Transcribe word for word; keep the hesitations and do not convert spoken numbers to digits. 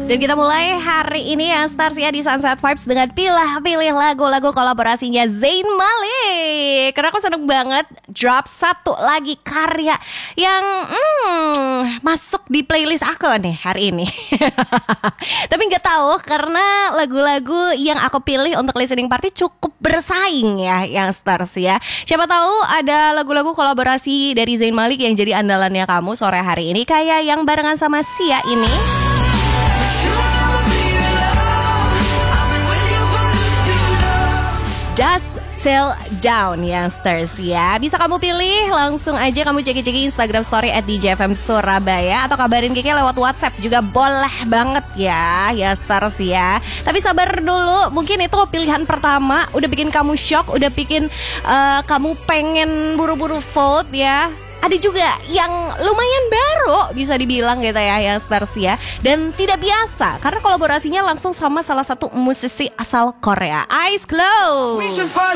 Dan kita mulai hari ini yang Stars ya di Sunset Vibes dengan pilih-pilih lagu-lagu kolaborasinya Zayn Malik. Karena aku seneng banget drop satu lagi karya yang hmm, masuk di playlist aku nih hari ini. Tapi nggak tahu karena lagu-lagu yang aku pilih untuk listening party cukup bersaing ya yang Stars ya. Siapa tahu ada lagu-lagu kolaborasi dari Zayn Malik yang jadi andalannya kamu sore hari ini, kayak yang barengan sama Sia ini. Dust Till Down yang Stars ya. Bisa kamu pilih, langsung aja kamu cek-cek Instagram story at D J F M Surabaya, atau kabarin Kiki lewat WhatsApp juga boleh banget ya, ya Stars ya. Tapi sabar dulu, mungkin itu pilihan pertama udah bikin kamu shock, udah bikin uh, kamu pengen buru-buru vote ya. Ada juga yang lumayan baru bisa dibilang gitu ya, yang Stars ya. Dan tidak biasa karena kolaborasinya langsung sama salah satu musisi asal Korea, Eyes Closed.